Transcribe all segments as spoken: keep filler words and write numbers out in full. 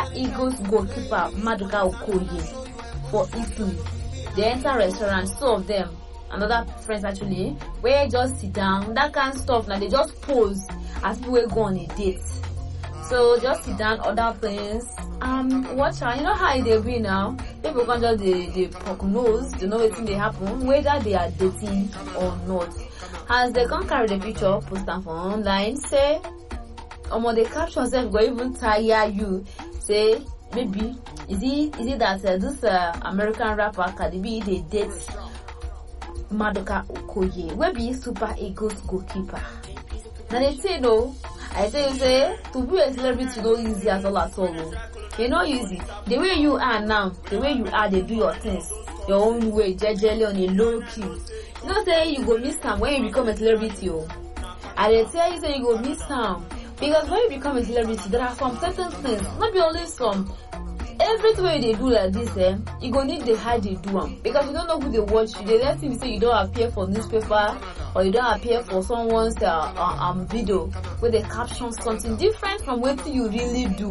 Eagles goalkeeper Maduka Okoye for Italy. They enter restaurant, two of them, another friends actually, where just sit down, that kind of stuff. Now they just pose as people go on a date. So just sit down, other things. Um, watch out. You know how they be now. People can just they they poke nose to know what they happen, whether they are dating or not. As they come carry the picture, post them for online, say, um, the caption says, "Go even tire you." Say, maybe is it is it that uh, this uh, American rapper Cardi B they date Maduka Okoye, where be Super Eagles goalkeeper. Now they say no. I tell you, say, to be a celebrity no easy at all at all. It's not easy. The way you are now, the way you are, they do your things your own way, jejely on a low key. You know, say you go miss time when you become a celebrity. Oh, I they tell you, say you go miss time because when you become a celebrity, there are some certain things, not be only some. Everything they do like this, eh, you go need the how they do them because you don't know who they watch. They let you say you don't appear for newspaper or you don't appear for someone's uh, uh, um video where they caption something different from what you really do.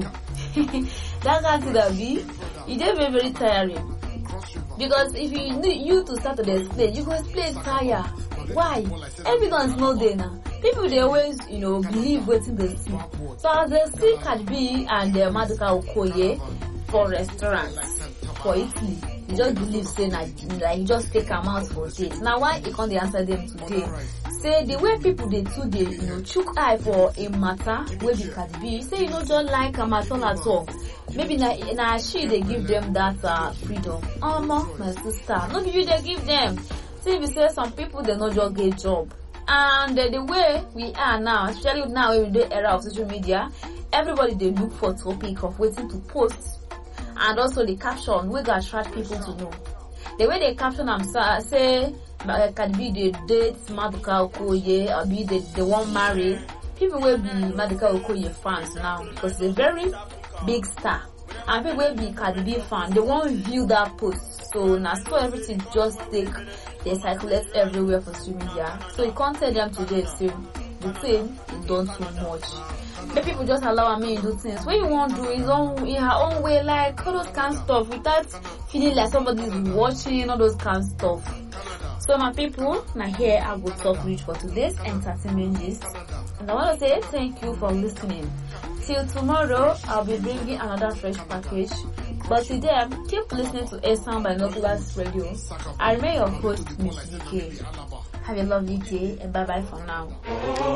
That can't that be. It is very very tiring because if you need you to start to explain, you go explain tire. Why? Evidence no there now. People they always you know believe what they see. So as they see Cardi B and uh, Maduka Okoye for restaurants for Italy, you just believe say like, like you just take them out for dates. Now why you can't answer them today? Say the way people they do they you know chook eye for a matter where be Cardi B. Say you know don't like them at all at all. Maybe na na she they give them that uh, freedom. Oh no, my sister, not you they give them. See we say some people they not just get job. And uh, the way we are now, especially now in the era of social media, everybody they look for topic of waiting to post. And also the caption we gonna attract people to know. The way they caption them say Cardi B they date Maduka Okoye or be they they won't marry. People will be Maduka Okoye fans now because they're very big star. And people will be Cardi B fan. They won't view that post. So now so everything just take they circulate everywhere for social media. So you can't tell them today so the thing is done too much. The people just allow me to do things. When you want to do his own in her own way, like all those kind of stuff, without feeling like somebody is watching, all those kind of stuff. So my people, now here I will talk rich for today's entertainment list. And I want to say thank you for listening. Till tomorrow, I'll be bringing another fresh package. But today, keep listening to A Sound by Nokulas Radio. I remain your host, Miss D K. Have a lovely day and bye bye for now.